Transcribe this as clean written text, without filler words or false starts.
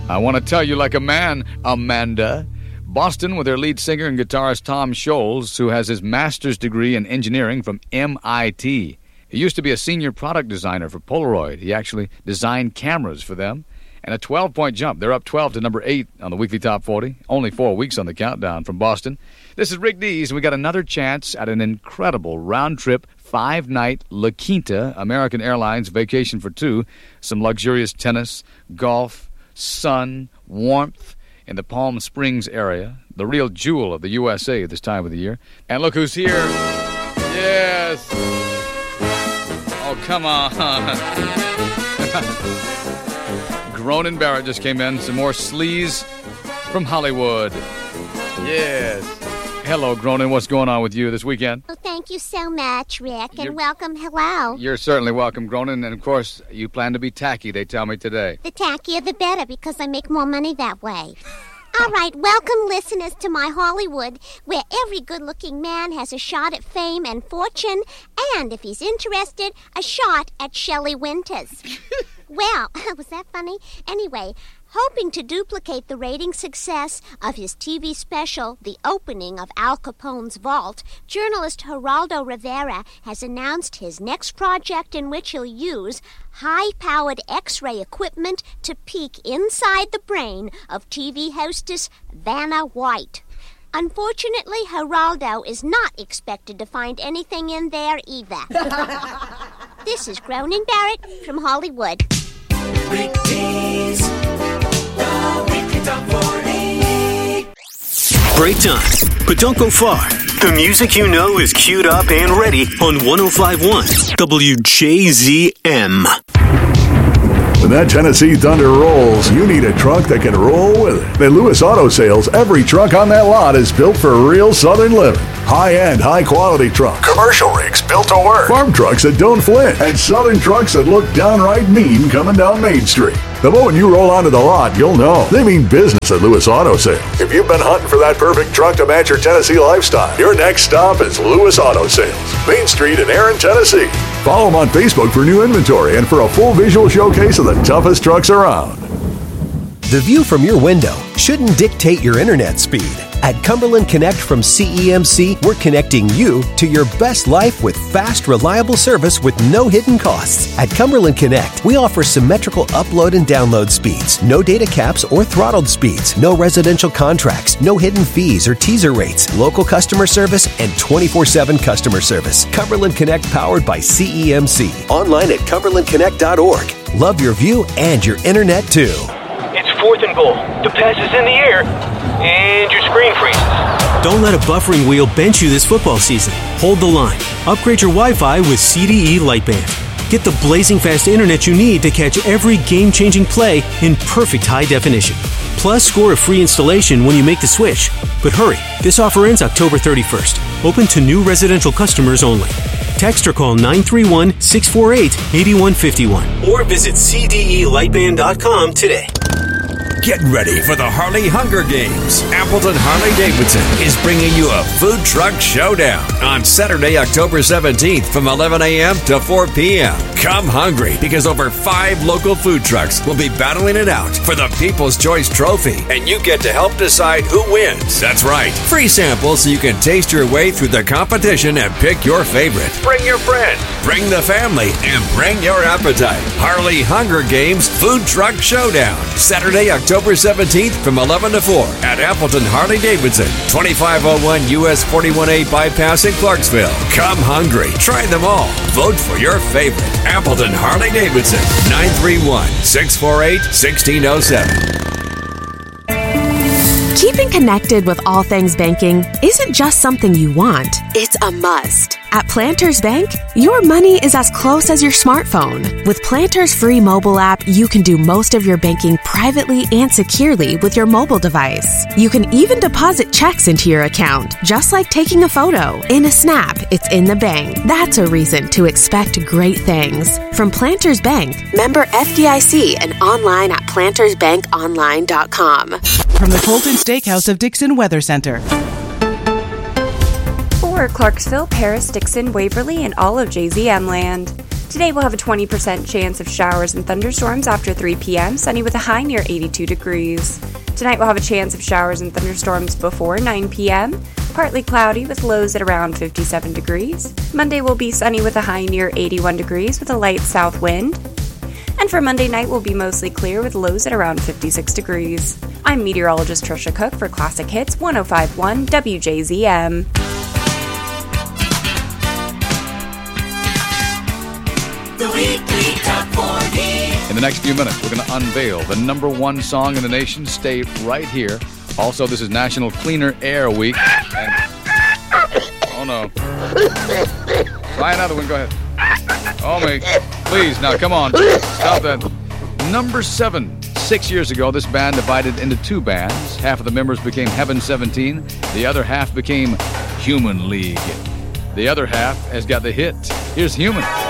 I Want to Tell You Like a Man, Amanda. Boston with their lead singer and guitarist Tom Scholz, who has his master's degree in engineering from MIT. He used to be a senior product designer for Polaroid. He actually designed cameras for them. And a 12-point jump. They're up 12 to number 8 on the weekly top 40. Only 4 weeks on the countdown from Boston. This is Rick Dees, and we got another chance at an incredible round-trip 5-night La Quinta American Airlines vacation for 2. Some luxurious tennis, golf, sun, warmth in the Palm Springs area, the real jewel of the USA at this time of the year. And look who's here. Yes. Oh, come on. Gronin Barrett just came in. Some more sleaze from Hollywood. Yes. Hello, Gronin. What's going on with you this weekend? Well, thank you so much, Rick, and welcome. Hello. You're certainly welcome, Gronin. And, of course, you plan to be tacky, they tell me today. The tackier, the better, because I make more money that way. All right, welcome, listeners, to my Hollywood, where every good-looking man has a shot at fame and fortune, and, if he's interested, a shot at Shelley Winters. Well, was that funny? Anyway, hoping to duplicate the rating success of his TV special, The Opening of Al Capone's Vault, journalist Geraldo Rivera has announced his next project in which he'll use high-powered X-ray equipment to peek inside the brain of TV hostess Vanna White. Unfortunately, Geraldo is not expected to find anything in there either. This is Gronin Barrett from Hollywood. Rick Dees, the weekly top 40. Break time, but don't go far. The music you know is queued up and ready on 105.1 WJZM. When that Tennessee Thunder rolls, you need a truck that can roll with it. At Lewis Auto Sales, every truck on that lot is built for real Southern living. High-end, high-quality trucks. Commercial rigs built to work. Farm trucks that don't flinch. And Southern trucks that look downright mean coming down Main Street. The moment you roll onto the lot, you'll know. They mean business at Lewis Auto Sales. If you've been hunting for that perfect truck to match your Tennessee lifestyle, your next stop is Lewis Auto Sales. Main Street in Aaron, Tennessee. Follow them on Facebook for new inventory and for a full visual showcase of the toughest trucks around. The view from your window shouldn't dictate your internet speed. At Cumberland Connect from CEMC, we're connecting you to your best life with fast, reliable service with no hidden costs. At Cumberland Connect, we offer symmetrical upload and download speeds, no data caps or throttled speeds, no residential contracts, no hidden fees or teaser rates, local customer service, and 24/7 customer service. Cumberland Connect powered by CEMC. Online at cumberlandconnect.org. Love your view and your internet too. It's 4th and goal. The pass is in the air, and your screen freezes. Don't let a buffering wheel bench you this football season. Hold the line. Upgrade your Wi-Fi with CDE Lightband. Get the blazing fast internet you need to catch every game-changing play in perfect high definition. Plus, score a free installation when you make the switch. But hurry, this offer ends October 31st. Open to new residential customers only. Text or call 931-648-8151. Or visit cdelightband.com today. Get ready for the Harley Hunger Games. Appleton Harley-Davidson is bringing you a food truck showdown on Saturday, October 17th from 11 a.m. to 4 p.m. Come hungry because over 5 local food trucks will be battling it out for the People's Choice Trophy, and you get to help decide who wins. That's right. Free samples so you can taste your way through the competition and pick your favorite. Bring your friend, bring the family, and bring your appetite. Harley Hunger Games Food Truck Showdown. Saturday, October 17th from 11 to 4 at Appleton Harley-Davidson, 2501 US 41A bypass in Clarksville. Come hungry. Try them all. Vote for your favorite. Appleton Harley-Davidson, 931-648-1607. Keeping connected with all things banking isn't just something you want, it's a must. At Planters Bank, your money is as close as your smartphone. With Planters' free mobile app, you can do most of your banking privately and securely with your mobile device. You can even deposit checks into your account, just like taking a photo. In a snap, it's in the bank. That's a reason to expect great things. From Planters Bank, member FDIC, and online at plantersbankonline.com. From the Colton Steakhouse of Dixon Weather Center. For Clarksville, Paris, Dixon, Waverly, and all of JZM land. Today we'll have a 20% chance of showers and thunderstorms after 3 p.m., sunny with a high near 82 degrees. Tonight we'll have a chance of showers and thunderstorms before 9 p.m., partly cloudy with lows at around 57 degrees. Monday will be sunny with a high near 81 degrees with a light south wind. And for Monday night, we'll be mostly clear with lows at around 56 degrees. I'm meteorologist Trisha Cook for Classic Hits 105.1 WJZM. The Weekly Top 40. In the next few minutes, we're going to unveil the number one song in the nation. Stay right here. Also, this is National Cleaner Air Week. Oh, no. Try another one. Go ahead. Oh, me. Please, now, come on. Stop that. Number 7. 6 years ago, this band divided into 2 bands. Half of the members became Heaven 17. The other half became Human League. The other half has got the hit. Here's Human.